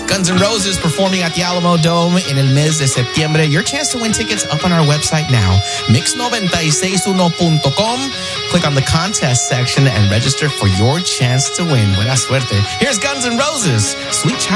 Guns N' Roses performing at the Alamo Dome in el mes de septiembre. Your chance to win tickets up on our website now, mix961.com. Click on the contest section and register for your chance to win. Buena suerte. Here's Guns N' Roses, Sweet Child.